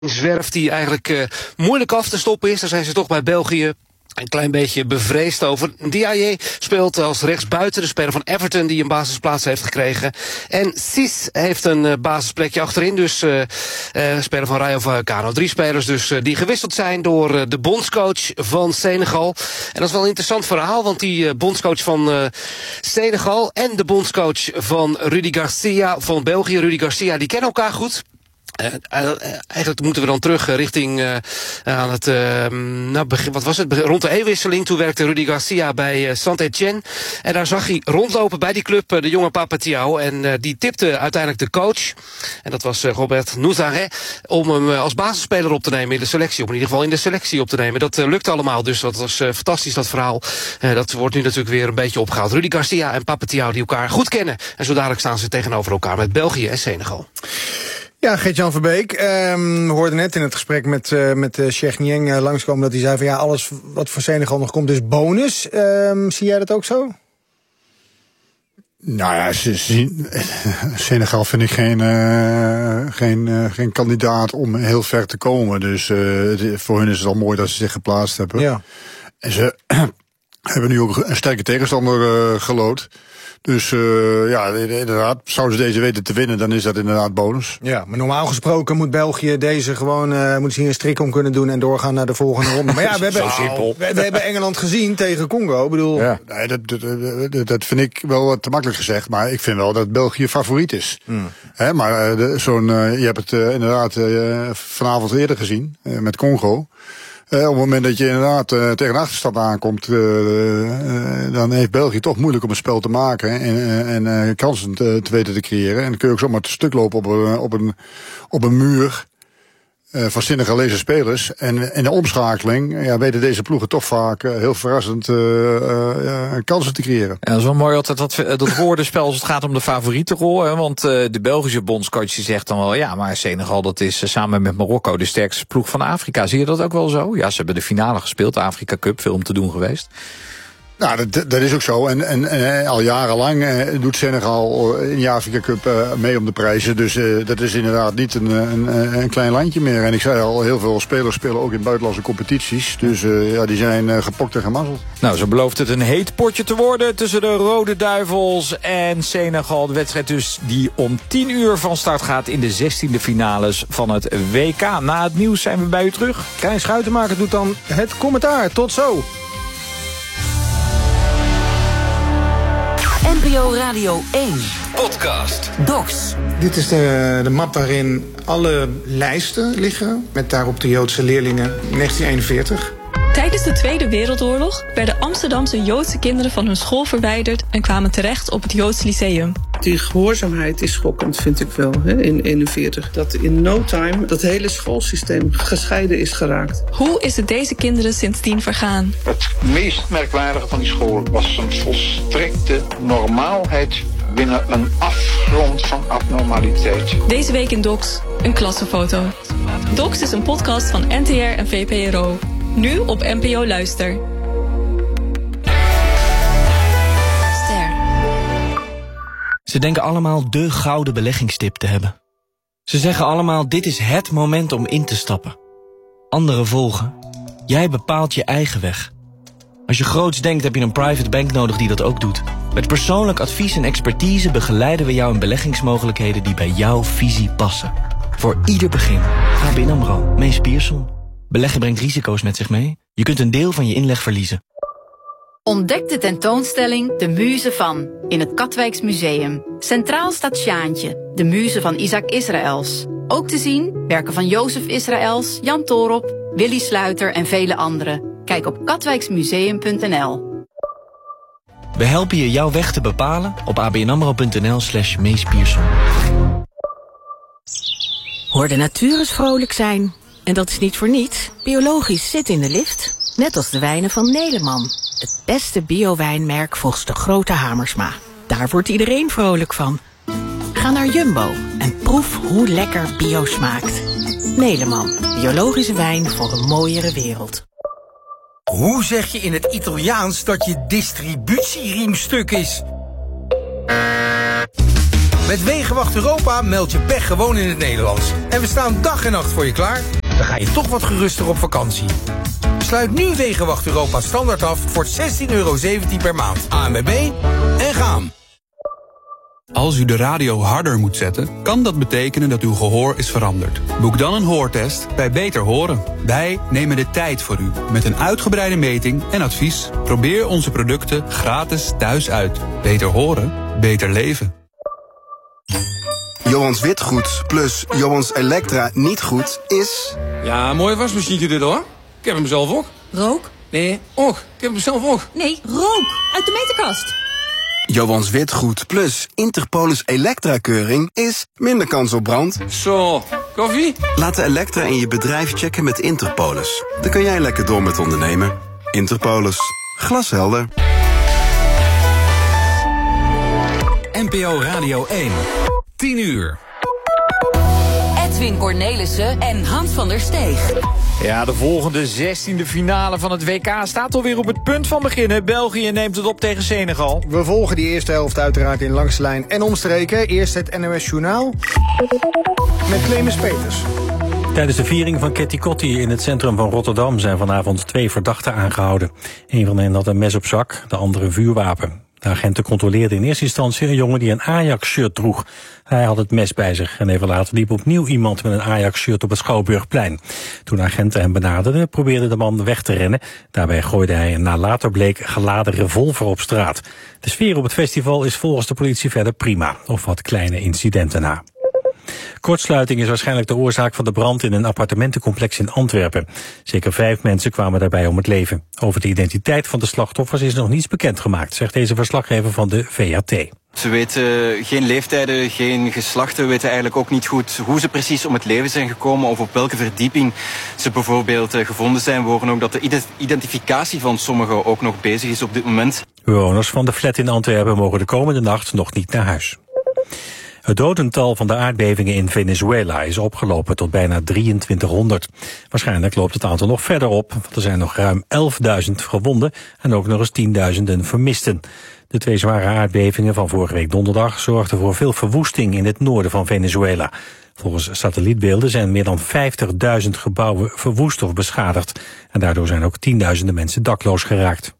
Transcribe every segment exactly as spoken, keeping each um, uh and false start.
zwerf die eigenlijk uh, moeilijk af te stoppen is. Daar zijn ze toch bij België een klein beetje bevreesd over. Diaye speelt als rechtsbuiten, de speler van Everton die een basisplaats heeft gekregen. En Sis heeft een uh, basisplekje achterin, dus uh, uh, speler van Rayo Vallecano. Drie spelers dus uh, die gewisseld zijn door uh, de bondscoach van Senegal. En dat is wel een interessant verhaal, want die uh, bondscoach van uh, Senegal en de bondscoach van Rudi Garcia van België, Rudi Garcia, die kennen elkaar goed. Uh, uh, eigenlijk moeten we dan terug uh, richting uh, aan het uh, nou, begin, wat was het? Rond de eeuwwisseling. Toen werkte Rudi Garcia bij uh, Saint-Étienne. En daar zag hij rondlopen bij die club uh, de jonge Papa Thiaw. En uh, die tipte uiteindelijk de coach. En dat was uh, Robert Nouzaré. Om hem uh, als basisspeler op te nemen in de selectie. Om in ieder geval in de selectie op te nemen. Dat uh, lukte allemaal. Dus dat was uh, fantastisch, dat verhaal. Uh, dat wordt nu natuurlijk weer een beetje opgehaald. Rudi Garcia en Papa Thiaw die elkaar goed kennen. En zo dadelijk staan ze tegenover elkaar met België en Senegal. Ja, Gert-Jan Verbeek, um, we hoorden net in het gesprek met, uh, met uh, Cheikh Niang uh, langskomen dat hij zei van ja, alles wat voor Senegal nog komt is bonus. Um, zie jij dat ook zo? Nou ja, ze, ze, Senegal vind ik geen, uh, geen, uh, geen kandidaat om heel ver te komen. Dus uh, voor hun is het al mooi dat ze zich geplaatst hebben. Ja. En ze hebben nu ook een sterke tegenstander uh, gelood. Dus uh, ja, inderdaad, zouden ze deze weten te winnen, dan is dat inderdaad bonus. Ja, maar normaal gesproken moet België deze gewoon, uh, moet zien een strik om kunnen doen en doorgaan naar de volgende ronde. Maar ja, we hebben, we, we hebben Engeland gezien tegen Congo, ik bedoel. Ja, nee, dat, dat, dat vind ik wel wat te makkelijk gezegd, maar ik vind wel dat België favoriet is. Hmm. He, maar uh, zo'n, uh, je hebt het uh, inderdaad uh, vanavond eerder gezien, uh, met Congo. Uh, op het moment dat je inderdaad uh, tegen een achterstand aankomt, uh, uh, dan heeft België toch moeilijk om een spel te maken en, uh, en uh, kansen te, te weten te creëren. En dan kun je ook zomaar te stuk lopen op een, op een, op een muur uh, van Senegalese spelers. En in de omschakeling ja, weten deze ploegen toch vaak uh, heel verrassend uh, uh, kansen te creëren. Ja, dat is wel mooi altijd dat, dat woordenspel als het gaat om de favorietenrol. Hè, want uh, de Belgische bondscoach die zegt dan wel, ja, maar Senegal dat is uh, samen met Marokko de sterkste ploeg van Afrika. Zie je dat ook wel zo? Ja, ze hebben de finale gespeeld, de Afrika Cup, veel om te doen geweest. Nou, dat, dat is ook zo. En, en, en al jarenlang uh, doet Senegal in de Afrika Cup uh, mee om de prijzen. Dus uh, dat is inderdaad niet een, een, een klein landje meer. En ik zei al, heel veel spelers spelen ook in buitenlandse competities. Dus uh, ja, die zijn uh, gepokt en gemazzeld. Nou, zo belooft het een heet potje te worden tussen de Rode Duivels en Senegal. De wedstrijd dus die om tien uur van start gaat in de zestiende finales van het W K. Na het nieuws zijn we bij u terug. Krijn Schuitenmaker doet dan het commentaar. Tot zo! N P O Radio één. Podcast. Docs. Dit is de, de map waarin alle lijsten liggen. Met daarop de Joodse leerlingen negentien eenenveertig. Tijdens de Tweede Wereldoorlog werden Amsterdamse Joodse kinderen van hun school verwijderd en kwamen terecht op het Joods Lyceum. Die gehoorzaamheid is schokkend, vind ik wel, hè, in eenenveertig. Dat in no time dat hele schoolsysteem gescheiden is geraakt. Hoe is het deze kinderen sindsdien vergaan? Het meest merkwaardige van die school was een volstrekte normaalheid binnen een afgrond van abnormaliteit. Deze week in Docs, een klassenfoto. Docs is een podcast van N T R en V P R O. Nu op N P O Luister. Ster. Ze denken allemaal de gouden beleggingstip te hebben. Ze zeggen allemaal, dit is het moment om in te stappen. Anderen volgen. Jij bepaalt je eigen weg. Als je groots denkt, heb je een private bank nodig die dat ook doet. Met persoonlijk advies en expertise begeleiden we jou in beleggingsmogelijkheden die bij jouw visie passen. Voor ieder begin. A B N AMRO. Mees Pierson. Beleggen brengt risico's met zich mee. Je kunt een deel van je inleg verliezen. Ontdek de tentoonstelling De Muze van in het Katwijks Museum. Centraal staat Sjaantje, de muze van Isaac Israëls. Ook te zien werken van Jozef Israëls, Jan Toorop, Willy Sluiter en vele anderen. Kijk op katwijksmuseum punt n l. We helpen je jouw weg te bepalen op abnamro.nl slash Mees Pierson. Hoor de natuur eens vrolijk zijn. En dat is niet voor niets. Biologisch zit in de lift. Net als de wijnen van Neleman. Het beste bio-wijnmerk volgens de grote Hamersma. Daar wordt iedereen vrolijk van. Ga naar Jumbo en proef hoe lekker bio smaakt. Neleman, biologische wijn voor een mooiere wereld. Hoe zeg je in het Italiaans dat je distributieriem stuk is? Met Wegenwacht Europa meld je pech gewoon in het Nederlands. En we staan dag en nacht voor je klaar. Dan ga je toch wat geruster op vakantie. Sluit nu Wegenwacht Europa standaard af voor zestien euro zeventien per maand. A N W B en gaan. Als u de radio harder moet zetten, kan dat betekenen dat uw gehoor is veranderd. Boek dan een hoortest bij Beter Horen. Wij nemen de tijd voor u met een uitgebreide meting en advies. Probeer onze producten gratis thuis uit. Beter horen, beter leven. Johans Witgoed plus Johans Elektra niet goed is... Ja, mooi wasmachientje dit hoor. Ik heb hem zelf ook. Rook? Nee, och. Ik heb hem zelf ook. Nee, rook. Uit de meterkast. Johans Witgoed plus Interpolis Elektra-keuring is minder kans op brand. Zo, koffie? Laat de Elektra in je bedrijf checken met Interpolis. Dan kun jij lekker door met ondernemen. Interpolis. Glashelder. N P O Radio één. tien uur. Edwin Cornelissen en Hans van der Steeg. Ja, de volgende zestiende finale van het W K staat alweer op het punt van beginnen. België neemt het op tegen Senegal. We volgen die eerste helft uiteraard in langs de lijn en omstreken. Eerst het N O S Journaal met Clemens Peters. Tijdens de viering van Ketty Kotti in het centrum van Rotterdam zijn vanavond twee verdachten aangehouden. Een van hen had een mes op zak, de andere een vuurwapen. De agenten controleerden in eerste instantie een jongen die een Ajax-shirt droeg. Hij had het mes bij zich en even later liep opnieuw iemand met een Ajax-shirt op het Schouwburgplein. Toen agenten hem benaderden, probeerde de man weg te rennen. Daarbij gooide hij een na later bleek geladen revolver op straat. De sfeer op het festival is volgens de politie verder prima, of wat kleine incidenten na. Kortsluiting is waarschijnlijk de oorzaak van de brand in een appartementencomplex in Antwerpen. Zeker vijf mensen kwamen daarbij om het leven. Over de identiteit van de slachtoffers is nog niets bekendgemaakt, zegt deze verslaggever van de V H T. Ze weten geen leeftijden, geen geslachten. We weten eigenlijk ook niet goed hoe ze precies om het leven zijn gekomen of op welke verdieping ze bijvoorbeeld gevonden zijn. We horen ook dat de identificatie van sommigen ook nog bezig is op dit moment. Bewoners van de flat in Antwerpen mogen de komende nacht nog niet naar huis. Het dodental van de aardbevingen in Venezuela is opgelopen tot bijna drieëntwintighonderd. Waarschijnlijk loopt het aantal nog verder op, want er zijn nog ruim elfduizend gewonden en ook nog eens tienduizenden vermisten. De twee zware aardbevingen van vorige week donderdag zorgden voor veel verwoesting in het noorden van Venezuela. Volgens satellietbeelden zijn meer dan vijftigduizend gebouwen verwoest of beschadigd. En daardoor zijn ook tienduizenden mensen dakloos geraakt.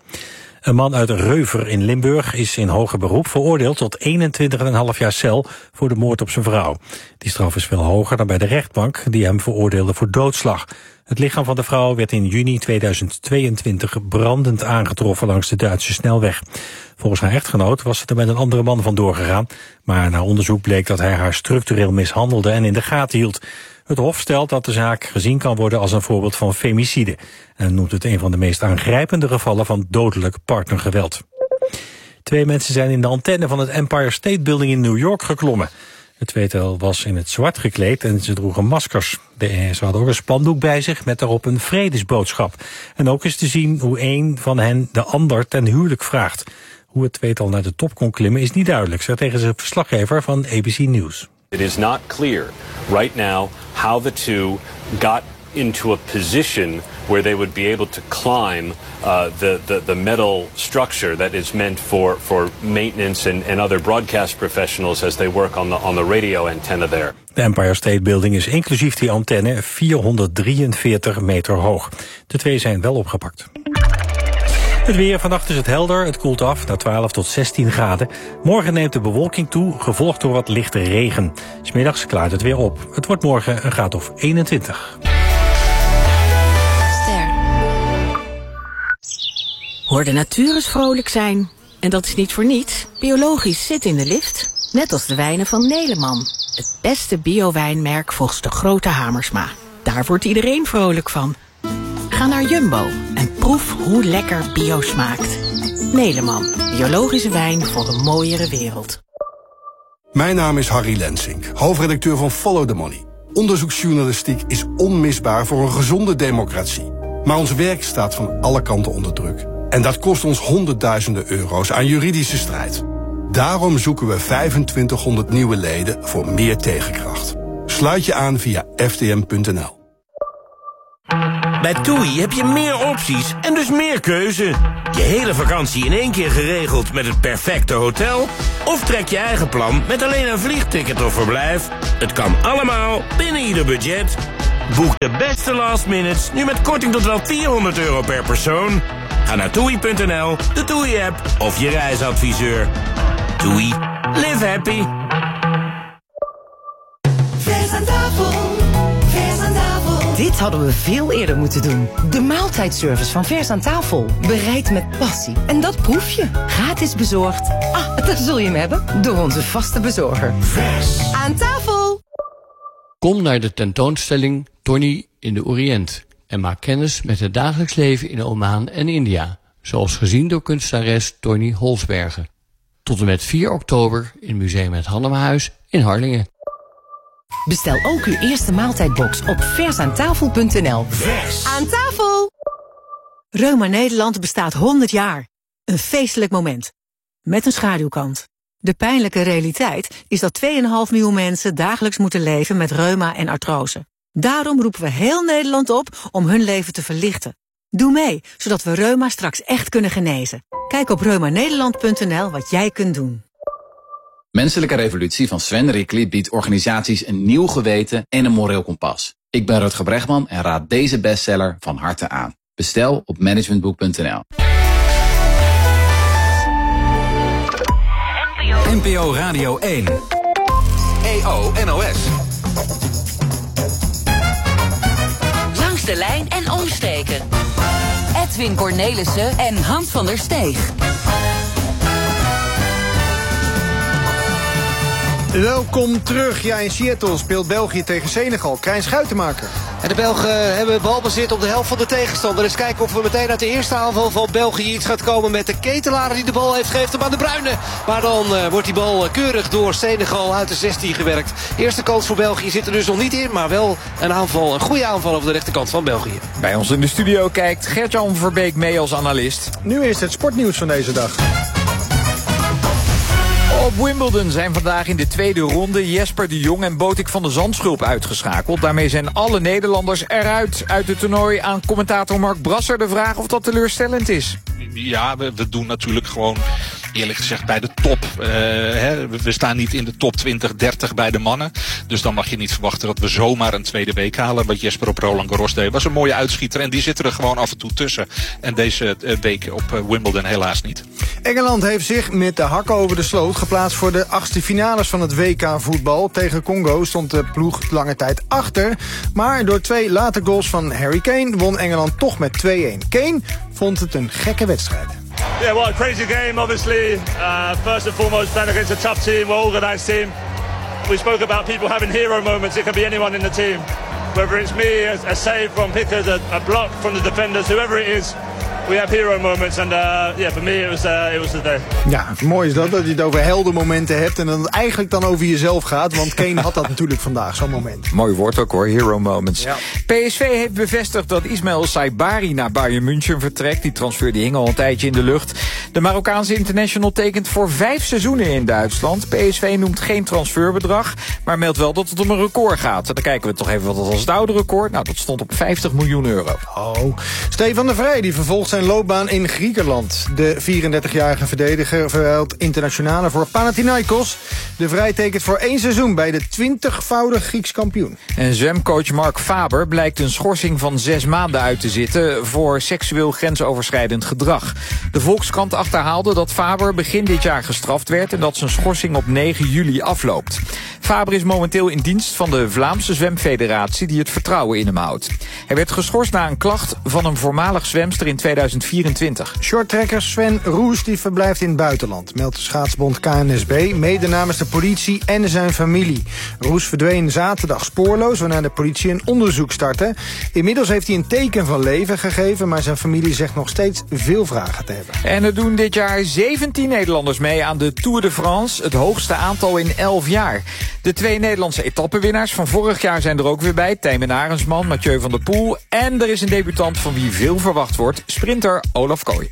Een man uit Reuver in Limburg is in hoger beroep veroordeeld tot eenentwintig komma vijf jaar cel voor de moord op zijn vrouw. Die straf is veel hoger dan bij de rechtbank die hem veroordeelde voor doodslag. Het lichaam van de vrouw werd in juni tweeduizend tweeëntwintig brandend aangetroffen langs de Duitse snelweg. Volgens haar echtgenoot was ze er met een andere man vandoor gegaan, maar na onderzoek bleek dat hij haar structureel mishandelde en in de gaten hield. Het Hof stelt dat de zaak gezien kan worden als een voorbeeld van femicide en noemt het een van de meest aangrijpende gevallen van dodelijk partnergeweld. Twee mensen zijn in de antenne van het Empire State Building in New York geklommen. Het tweetal was in het zwart gekleed en ze droegen maskers. De, ze hadden ook een spandoek bij zich met daarop een vredesboodschap. En ook is te zien hoe een van hen de ander ten huwelijk vraagt. Hoe het tweetal naar de top kon klimmen is niet duidelijk, zegt tegen zijn verslaggever van A B C News. It is not clear right now how the two got into a position where they would be able to climb uh, the, the, the metal structure that is meant for, for maintenance and, and other broadcast professionals as they work on the, on the radio antenna there. De Empire State Building is inclusief die antenne vierhonderddrieënveertig meter hoog. De twee zijn wel opgepakt. Het weer, vannacht is het helder, het koelt af naar twaalf tot zestien graden. Morgen neemt de bewolking toe, gevolgd door wat lichte regen. 'S Middags klaart het weer op. Het wordt morgen een graad of eenentwintig. Ster. Hoor de natuur eens vrolijk zijn. En dat is niet voor niets. Biologisch zit in de lift. Net als de wijnen van Neleman. Het beste bio-wijnmerk volgens de grote Hamersma. Daar wordt iedereen vrolijk van. Ga naar Jumbo en proef hoe lekker bio smaakt. Neleman, biologische wijn voor een mooiere wereld. Mijn naam is Harry Lensink, hoofdredacteur van Follow the Money. Onderzoeksjournalistiek is onmisbaar voor een gezonde democratie. Maar ons werk staat van alle kanten onder druk. En dat kost ons honderdduizenden euro's aan juridische strijd. Daarom zoeken we vijfentwintighonderd nieuwe leden voor meer tegenkracht. Sluit je aan via f t m punt n l. Bij TUI heb je meer opties en dus meer keuze. Je hele vakantie in één keer geregeld met het perfecte hotel? Of trek je eigen plan met alleen een vliegticket of verblijf? Het kan allemaal binnen ieder budget. Boek de beste last minutes nu met korting tot wel vierhonderd euro per persoon. Ga naar toei punt n l, de TUI-app of je reisadviseur. TUI. Live happy. Vers aan tafel. Vers aan tafel. Dit hadden we veel eerder moeten doen. De maaltijdservice van Vers aan tafel. Bereid met passie. En dat proef je. Gratis bezorgd. Ah, daar zul je hem hebben. Door onze vaste bezorger. Vers aan tafel. Kom naar de tentoonstelling Tony in de Oriënt en maak kennis met het dagelijks leven in Oman en India, zoals gezien door kunstenares Tony Holsbergen. Tot en met vier oktober in Museum Het Hannemahuis in Harlingen. Bestel ook uw eerste maaltijdbox op versaantafel punt n l. Vers aan tafel! Reuma Nederland bestaat honderd jaar. Een feestelijk moment. Met een schaduwkant. De pijnlijke realiteit is dat twee komma vijf miljoen mensen dagelijks moeten leven met reuma en artrose. Daarom roepen we heel Nederland op om hun leven te verlichten. Doe mee, zodat we reuma straks echt kunnen genezen. Kijk op reuma nederland punt n l wat jij kunt doen. Menselijke Revolutie van Sven Rickli biedt organisaties een nieuw geweten en een moreel kompas. Ik ben Rutger Bregman en raad deze bestseller van harte aan. Bestel op managementboek punt n l. N P O Radio één. E O N O S. Langs de lijn en omstreken. Edwin Cornelissen en Hans van der Steeg. Welkom terug. Ja, in Seattle speelt België tegen Senegal. Krijn Schuitenmaker. En de Belgen hebben balbezit op de helft van de tegenstander. Dus kijken of we meteen uit de eerste aanval van België iets gaat komen met de Ketelaar die de bal heeft gegeven hem aan de Bruyne. Maar dan uh, wordt die bal keurig door Senegal uit de zestien gewerkt. Eerste kans voor België zit er dus nog niet in, maar wel een aanval, een goede aanval over de rechterkant van België. Bij ons in de studio kijkt Gert-Jan Verbeek mee als analist. Nu is het sportnieuws van deze dag. Op Wimbledon zijn vandaag in de tweede ronde Jesper de Jong en Botik van de Zandschulp uitgeschakeld. Daarmee zijn alle Nederlanders eruit uit het toernooi. Aan commentator Mark Brasser de vraag of dat teleurstellend is. Ja, we, we doen natuurlijk gewoon, eerlijk gezegd, bij de top. Uh, hè, we staan niet in de top twintig, dertig bij de mannen. Dus dan mag je niet verwachten dat we zomaar een tweede week halen. Wat Jesper op Roland Garros deed was een mooie uitschieter. En die zitten er gewoon af en toe tussen. En deze uh, week op uh, Wimbledon helaas niet. Engeland heeft zich met de hakken over de sloot geplaatst voor de achtste finales van het W K voetbal. Tegen Congo stond de ploeg lange tijd achter. Maar door twee late goals van Harry Kane won Engeland toch met twee-een. Kane vond het een gekke wedstrijd. Yeah, well, a crazy game, obviously. Uh, first and foremost, playing against a tough team, well-organised team. We spoke about people having hero moments. It can be anyone in the team. Whether it's me, a, a save from Pickers, a, a block from the defenders, whoever it is. We have hero moments and uh, yeah, for me it was, uh, it was the day. Ja, mooi is dat, dat je het over heldenmomenten hebt en dat het eigenlijk dan over jezelf gaat. Want Kane had dat natuurlijk vandaag, zo'n moment. Mooi woord ook hoor, hero moments. Ja. P S V heeft bevestigd dat Ismail Saibari naar Bayern München vertrekt. Die transfer die hing al een tijdje in de lucht. De Marokkaanse international tekent voor vijf seizoenen in Duitsland. P S V noemt geen transferbedrag, maar meldt wel dat het om een record gaat. En dan kijken we toch even wat dat als het oude record. Nou, dat stond op vijftig miljoen euro. Oh, Stefan de Vrij die vervolgt zijn loopbaan in Griekenland. De vierendertigjarige verdediger verhuilt internationale voor Panathinaikos. De Vrij tekent voor één seizoen bij de twintigvoudig Grieks kampioen. En zwemcoach Mark Faber blijkt een schorsing van zes maanden uit te zitten voor seksueel grensoverschrijdend gedrag. De Volkskrant achterhaalde dat Faber begin dit jaar gestraft werd en dat zijn schorsing op negen juli afloopt. Faber is momenteel in dienst van de Vlaamse Zwemfederatie die het vertrouwen in hem houdt. Hij werd geschorst na een klacht van een voormalig zwemster in tweeduizend vierentwintig. Shorttrekker Sven Roes die verblijft in het buitenland, meldt de schaatsbond K N S B, mede namens de politie en zijn familie. Roes verdween zaterdag spoorloos, waarna de politie een onderzoek startte. Inmiddels heeft hij een teken van leven gegeven, maar zijn familie zegt nog steeds veel vragen te hebben. En er doen dit jaar zeventien Nederlanders mee aan de Tour de France, het hoogste aantal in elf jaar. De twee Nederlandse etappenwinnaars van vorig jaar zijn er ook weer bij. Tijmen Arendsman, Mathieu van der Poel. En er is een debutant van wie veel verwacht wordt. Sprinter Olaf Kooi.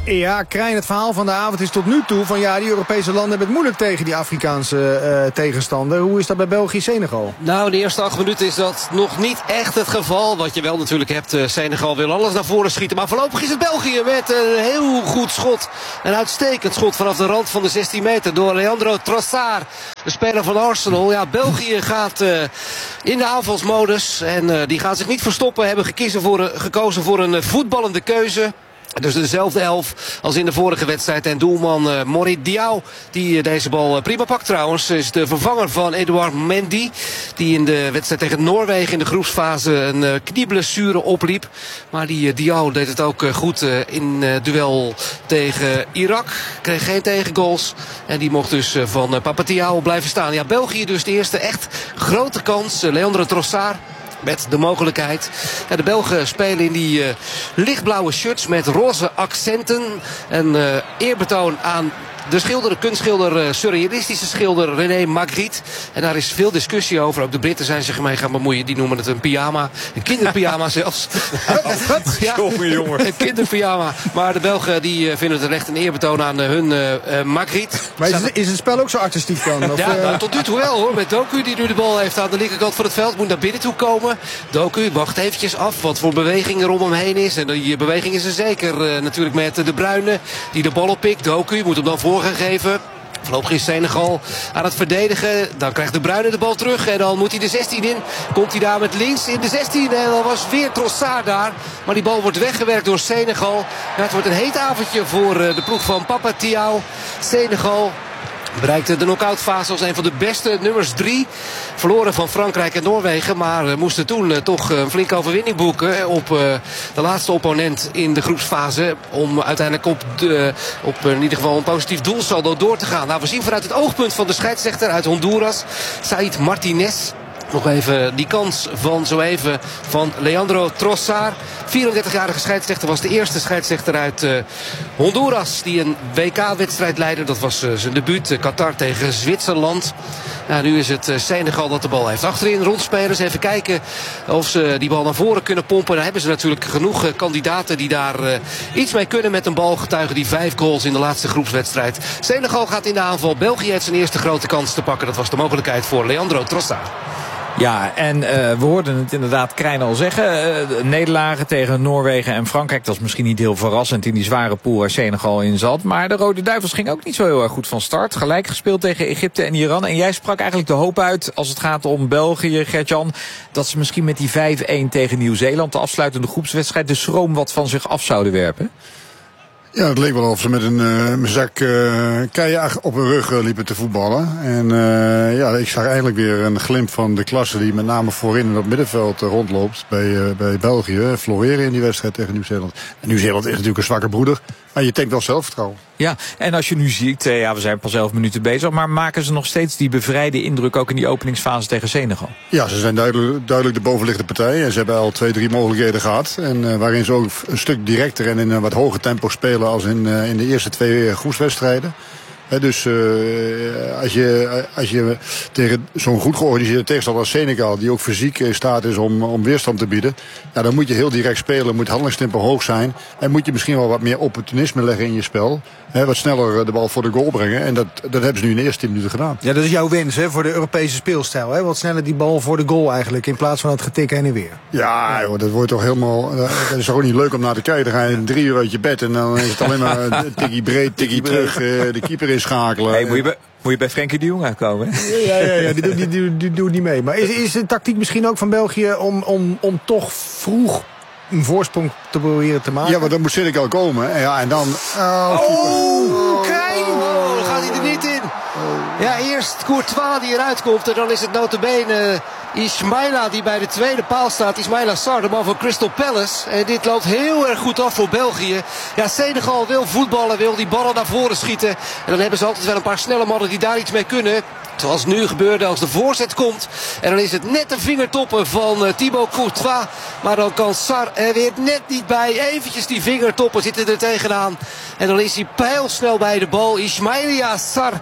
Ja, Krijn, het verhaal van de avond is tot nu toe van ja, die Europese landen hebben het moeilijk tegen die Afrikaanse uh, tegenstander. Hoe is dat bij België-Senegal? Nou, in de eerste acht minuten is dat nog niet echt het geval. Wat je wel natuurlijk hebt, uh, Senegal wil alles naar voren schieten. Maar voorlopig is het België met een heel goed schot. Een uitstekend schot vanaf de rand van de zestien meter door Leandro Trossard, de speler van Arsenal. Ja, België gaat uh, in de aanvalsmodus en uh, die gaan zich niet verstoppen. Hebben gekiezen voor een, gekozen voor een uh, voetballende keuze. Dus dezelfde elf als in de vorige wedstrijd. En doelman uh, Morit Diaw, die uh, deze bal uh, prima pakt trouwens, is de vervanger van Edouard Mendy. Die in de wedstrijd tegen Noorwegen in de groepsfase een uh, knieblessure opliep. Maar die uh, Diaw deed het ook uh, goed uh, in uh, duel tegen Irak. Kreeg geen tegengoals. En die mocht dus uh, van uh, Papa Diaw blijven staan. Ja, België dus de eerste echt grote kans. Uh, Leandro Trossard met de mogelijkheid. Ja, de Belgen spelen in die uh, lichtblauwe shirts met roze accenten. Een uh, eerbetoon aan de schilder, de kunstschilder, uh, surrealistische schilder René Magritte. En daar is veel discussie over. Ook de Britten zijn zich ermee gaan bemoeien. Die noemen het een pyjama. Een kinderpyjama zelfs. Ja, jongen, jongen. Een kinderpyjama. Maar de Belgen die uh, vinden het echt een eerbetoon aan uh, hun uh, uh, Magritte. Maar is het, is het spel ook zo artistiek dan? Of, ja, uh... nou, tot nu toe wel hoor. Met Doku die nu de bal heeft aan de linkerkant van het veld. Moet naar binnen toe komen. Doku wacht eventjes af wat voor beweging er om hem heen is. En die beweging is er zeker uh, natuurlijk met De Bruyne die de bal oppikt. Doku moet hem dan voor gaan geven. Voorlopig is Senegal aan het verdedigen. Dan krijgt De Bruyne de bal terug. En dan moet hij de zestien in. Komt hij daar met links in de zestien. En dan was weer Trossard daar. Maar die bal wordt weggewerkt door Senegal. Ja, het wordt een heet avondje voor de ploeg van Papa Thiaw. Senegal bereikte de knock-outfase als een van de beste nummers drie. Verloren van Frankrijk en Noorwegen. Maar uh, moesten toen uh, toch een flinke overwinning boeken op uh, de laatste opponent in de groepsfase. Om uiteindelijk op, de, op uh, in ieder geval een positief doelsaldo door te gaan. Nou, we zien vanuit het oogpunt van de scheidsrechter uit Honduras, Said Martinez. Nog even die kans van zo even van Leandro Trossard. vierendertigjarige scheidsrechter, was de eerste scheidsrechter uit uh, Honduras die een W K-wedstrijd leidde. Dat was uh, zijn debuut, uh, Qatar tegen Zwitserland. Nou, nu is het uh, Senegal dat de bal heeft. Achterin rondspelers, even kijken of ze die bal naar voren kunnen pompen. Daar hebben ze natuurlijk genoeg uh, kandidaten die daar uh, iets mee kunnen met een bal. Getuigen die vijf goals in de laatste groepswedstrijd. Senegal gaat in de aanval. België heeft zijn eerste grote kans te pakken. Dat was de mogelijkheid voor Leandro Trossard. Ja, en uh, we hoorden het inderdaad Krijn al zeggen. Uh, nederlagen tegen Noorwegen en Frankrijk. Dat is misschien niet heel verrassend in die zware pool waar Senegal in zat. Maar de Rode Duivels ging ook niet zo heel erg goed van start. Gelijk gespeeld tegen Egypte en Iran. En jij sprak eigenlijk de hoop uit als het gaat om België, Gert-Jan, dat ze misschien met die vijf-een tegen Nieuw-Zeeland, de afsluitende groepswedstrijd, de schroom wat van zich af zouden werpen. Ja, het leek wel of ze met een uh, zak uh, keien op hun rug uh, liepen te voetballen. En uh, ja, ik zag eigenlijk weer een glimp van de klasse die met name voorin in het middenveld uh, rondloopt bij, uh, bij België. Floreren in die wedstrijd tegen Nieuw-Zeeland. En Nieuw-Zeeland is natuurlijk een zwakke broeder. Maar je tankt wel zelfvertrouwen. Ja, en als je nu ziet, uh, ja, we zijn pas elf minuten bezig, maar maken ze nog steeds die bevrijde indruk ook in die openingsfase tegen Senegal? Ja, ze zijn duidelijk, duidelijk de bovenliggende partij. En ze hebben al twee, drie mogelijkheden gehad. En uh, waarin ze ook een stuk directer en in een wat hoger tempo spelen als in, uh, in de eerste twee uh, groepswedstrijden. He, dus uh, als je, als je tegen zo'n goed georganiseerde tegenstander als Senegal, die ook fysiek in staat is om, om weerstand te bieden, ja, dan moet je heel direct spelen, moet handelingstempo hoog zijn en moet je misschien wel wat meer opportunisme leggen in je spel. He, wat sneller de bal voor de goal brengen. En dat, dat hebben ze nu in de eerste tien minuten gedaan. Ja, dat is jouw wens hè, voor de Europese speelstijl. Hè? Wat sneller die bal voor de goal eigenlijk, in plaats van het getik heen en weer. Ja, joh, dat wordt toch helemaal, dat is toch ook niet leuk om naar te kijken. Dan ga je drie uur uit je bed en dan is het alleen maar tikkie breed, tikkie terug, de keeper inschakelen. Hey, moet je bij, moet je bij Frenkie de Jong aankomen? Ja, ja, ja, die, die, die, die, die doet niet mee. Maar is, is de tactiek misschien ook van België om, om, om toch vroeg een voorsprong te proberen te maken? Ja, maar dan moet Senegal komen. Ja, en dan... Oh, oh Krijn! Oh, dan gaat hij er niet in. Ja, eerst Courtois die eruit komt. En dan is het notabene Ismaila die bij de tweede paal staat. Ismaila Sarr, de man van Crystal Palace. En dit loopt heel erg goed af voor België. Ja, Senegal wil voetballen, wil die ballen naar voren schieten. En dan hebben ze altijd wel een paar snelle mannen die daar iets mee kunnen. Zoals nu gebeurde als de voorzet komt. En dan is het net de vingertoppen van uh, Thibaut Courtois. Maar dan kan Sarr er weer net niet bij. Eventjes die vingertoppen zitten er tegenaan. En dan is hij pijlsnel bij de bal. Ismaila Sarr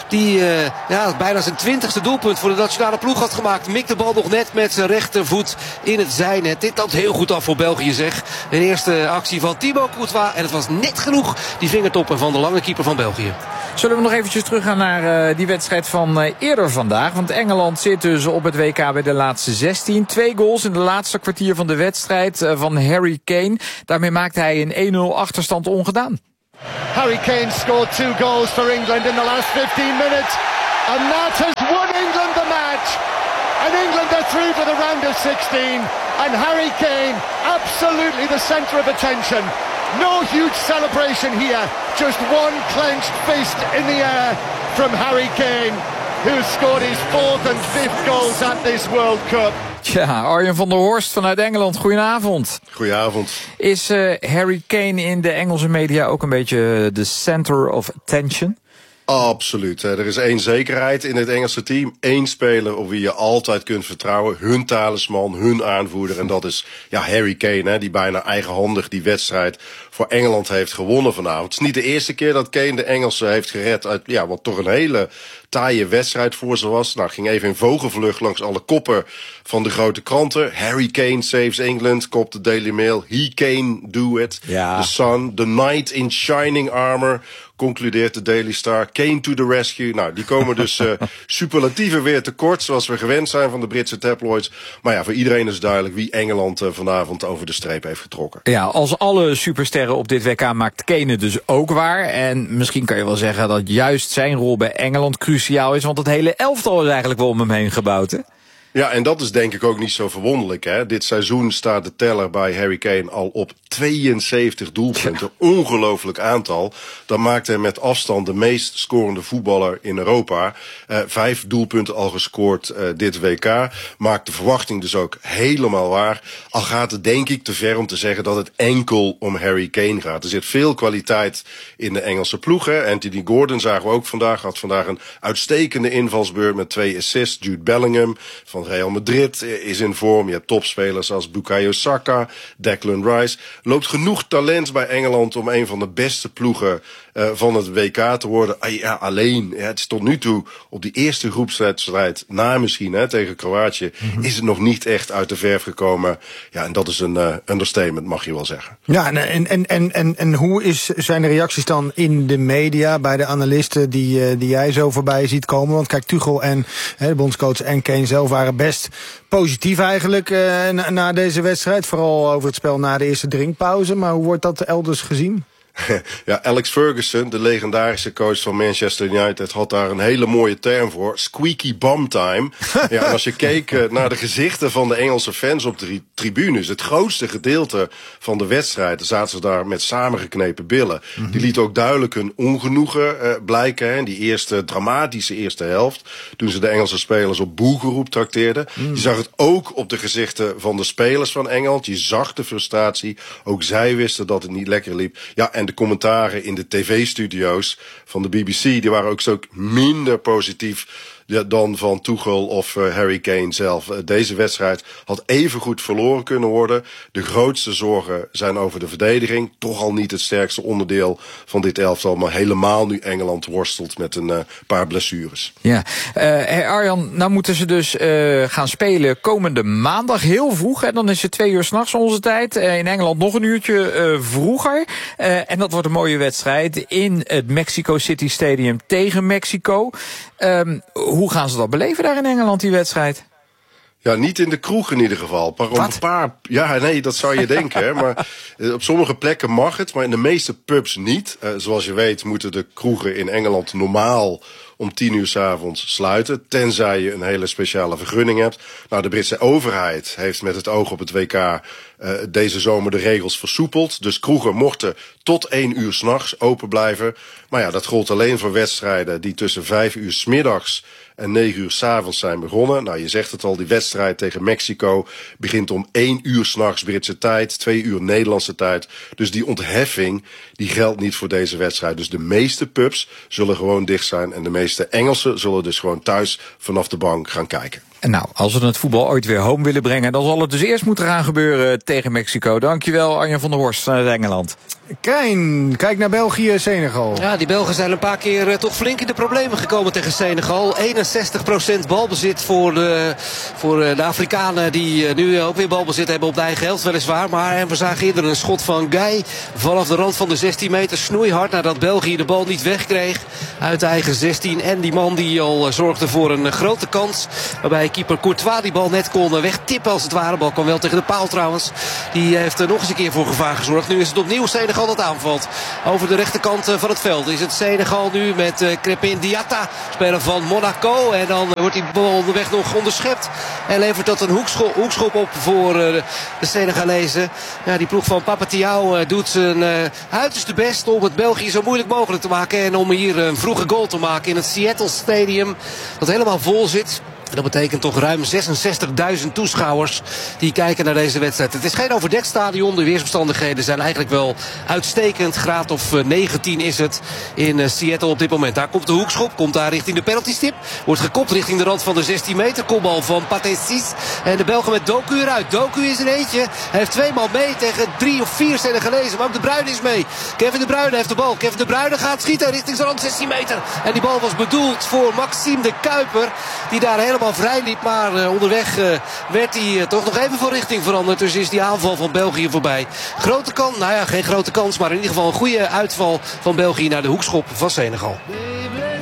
Die uh, ja, bijna zijn twintigste doelpunt voor de nationale ploeg had gemaakt. Mikt de bal nog net met zijn rechtervoet in het zijnet. Dit loopt heel goed af voor België, zeg. Een eerste actie van Thibaut Courtois. En het was net genoeg, die vingertoppen van de lange keeper van België. Zullen we nog eventjes teruggaan naar uh, die wedstrijd van uh, eerder vandaag. Want Engeland zit dus op het W K bij de laatste zestien. Twee goals in de laatste kwartier van de wedstrijd uh, van Harry Kane. Daarmee maakt hij een één nul achterstand ongedaan. Harry Kane scored two goals for England in the last fifteen minutes. And that has won England the match. And England are through to the round of sixteen. And Harry Kane, absolutely the centre of attention. No huge celebration here. Just one clenched fist in the air from Harry Kane, who scored his fourth and fifth goals at this World Cup. Ja, Arjen van der Horst vanuit Engeland. Goedenavond. Goedenavond. Is uh, Harry Kane in de Engelse media ook een beetje de center of attention? Absoluut. Er is één zekerheid in het Engelse team. Eén speler op wie je altijd kunt vertrouwen. Hun talisman, hun aanvoerder. En dat is ja, Harry Kane, hè, die bijna eigenhandig die wedstrijd voor Engeland heeft gewonnen vanavond. Het is niet de eerste keer dat Kane de Engelsen heeft gered uit ja, wat toch een hele taaie wedstrijd voor ze was. Nou, ging even in vogelvlucht langs alle koppen van de grote kranten. Harry Kane saves England, kopt de Daily Mail. He Kane do it. Ja. The Sun, the knight in shining armor, concludeert de Daily Star. Kane to the rescue. Nou, die komen dus uh, superlatieven weer tekort, zoals we gewend zijn van de Britse tabloids. Maar ja, voor iedereen is duidelijk wie Engeland uh, vanavond over de streep heeft getrokken. Ja, als alle supersterren op dit W K maakt Kane het dus ook waar. En misschien kan je wel zeggen dat juist zijn rol bij Engeland cruciaal is, want het hele elftal is eigenlijk wel om hem heen gebouwd, hè? Ja, en dat is denk ik ook niet zo verwonderlijk, hè. Dit seizoen staat de teller bij Harry Kane al op tweeënzeventig doelpunten. Ja. Ongelooflijk aantal. Dan maakt hij met afstand de meest scorende voetballer in Europa. Uh, vijf doelpunten al gescoord uh, dit W K. Maakt de verwachting dus ook helemaal waar. Al gaat het denk ik te ver om te zeggen dat het enkel om Harry Kane gaat. Er zit veel kwaliteit in de Engelse ploeg, hè. Anthony Gordon zagen we ook vandaag. Had vandaag een uitstekende invalsbeurt met twee assists. Jude Bellingham van Real Madrid is in vorm. Je hebt topspelers als Bukayo Saka, Declan Rice. Loopt genoeg talent bij Engeland om een van de beste ploegen uh, van het W K te worden. Ah, ja, alleen, ja, het is tot nu toe op die eerste groepswedstrijd na misschien hè, tegen Kroatië, mm-hmm. is het nog niet echt uit de verf gekomen. Ja, en dat is een uh, understatement, mag je wel zeggen. Ja, en, en, en, en, en hoe is, zijn de reacties dan in de media, bij de analisten die, uh, die jij zo voorbij ziet komen? Want kijk, Tuchel en hè, de bondscoach en Kane zelf waren best positief eigenlijk uh, na, na deze wedstrijd. Vooral over het spel na de eerste drinkpauze. Maar hoe wordt dat elders gezien? Ja, Alex Ferguson, de legendarische coach van Manchester United, had daar een hele mooie term voor. Squeaky bum time. Ja, en als je keek uh, naar de gezichten van de Engelse fans op de tri- tribunes, het grootste gedeelte van de wedstrijd, zaten ze daar met samengeknepen billen. Mm-hmm. Die liet ook duidelijk hun ongenoegen uh, blijken. Hè, in die eerste dramatische eerste helft, toen ze de Engelse spelers op boegeroep trakteerden. Mm. Je zag het ook op de gezichten van de spelers van Engeland. Je zag de frustratie. Ook zij wisten dat het niet lekker liep. Ja, en de commentaren in de tv-studio's van de B B C, die waren ook zo minder positief ja, dan van Tuchel of uh, Harry Kane zelf. Uh, deze wedstrijd had evengoed verloren kunnen worden. De grootste zorgen zijn over de verdediging. Toch al niet het sterkste onderdeel van dit elftal, maar helemaal nu Engeland worstelt met een uh, paar blessures. Ja, uh, Arjan, nou moeten ze dus uh, gaan spelen komende maandag heel vroeg. En dan is het twee uur 's nachts onze tijd. Uh, in Engeland nog een uurtje uh, vroeger. Uh, en dat wordt een mooie wedstrijd in het Mexico City Stadium tegen Mexico. Um, hoe gaan ze dat beleven daar in Engeland, die wedstrijd? Ja, niet in de kroeg in ieder geval. Maar op een paar, ja, nee, dat zou je denken. Hè. Maar op sommige plekken mag het, maar in de meeste pubs niet. Uh, zoals je weet moeten de kroegen in Engeland normaal om tien uur 's avonds sluiten, tenzij je een hele speciale vergunning hebt. Nou, de Britse overheid heeft met het oog op het W K uh, deze zomer de regels versoepeld. Dus kroegen mochten tot één uur 's nachts open blijven. Maar ja, dat gold alleen voor wedstrijden die tussen vijf uur 's middags en negen uur 's avonds zijn begonnen. Nou, je zegt het al, die wedstrijd tegen Mexico begint om één uur 's nachts Britse tijd, twee uur Nederlandse tijd. Dus die ontheffing, die geldt niet voor deze wedstrijd. Dus de meeste pubs zullen gewoon dicht zijn en de meeste Engelsen zullen dus gewoon thuis vanaf de bank gaan kijken. En nou, als we het voetbal ooit weer home willen brengen, dan zal het dus eerst moeten gaan gebeuren tegen Mexico. Dankjewel, Arjen van der Horst uit Engeland. Krijn, kijk naar België, Senegal. Ja, die Belgen zijn een paar keer uh, toch flink in de problemen gekomen tegen Senegal. eenenzestig procent balbezit voor de, voor de Afrikanen die uh, nu ook weer balbezit hebben op de eigen helft weliswaar. Maar we zagen eerder een schot van Guy vanaf de rand van de zestien meter. Snoeihard nadat België de bal niet wegkreeg uit de eigen zestien. En die man die al uh, zorgde voor een uh, grote kans. Waarbij keeper Courtois die bal net kon uh, wegtippen als het ware. De bal kwam wel tegen de paal trouwens. Die heeft uh, nog eens een keer voor gevaar gezorgd. Nu is het opnieuw Senegal dat aanvalt. Over de rechterkant van het veld is het Senegal nu met uh, Crépin Diatta, speler van Monaco. En dan uh, wordt die bal onderweg nog onderschept. En levert dat een hoekschop, hoekschop op voor uh, de Senegalezen. Ja, die ploeg van Papatiao uh, doet zijn uh, uiterste best om het België zo moeilijk mogelijk te maken. En om hier een vroege goal te maken in het Seattle Stadium. Dat helemaal vol zit. En dat betekent toch ruim zesenzestigduizend toeschouwers die kijken naar deze wedstrijd. Het is geen overdekt stadion. De weersomstandigheden zijn eigenlijk wel uitstekend. Graad of negentien is het in Seattle op dit moment. Daar komt de hoekschop. Komt daar richting de penaltystip. Wordt gekopt richting de rand van de zestien meter. Kopbal van Pathé Ciss. En de Belgen met Doku eruit. Doku is er eentje. Hij heeft twee man mee tegen drie of vier Senegalezen. Maar ook de Bruyne is mee. Kevin de Bruyne heeft de bal. Kevin de Bruyne gaat schieten richting zijn rand zestien meter. En die bal was bedoeld voor Maxime de Kuiper. Die daar helemaal vrij liep, maar uh, onderweg uh, werd hij uh, toch nog even van richting veranderd. Dus is die aanval van België voorbij. Grote kans, nou ja, geen grote kans, maar in ieder geval een goede uitval van België naar de hoekschop van Senegal.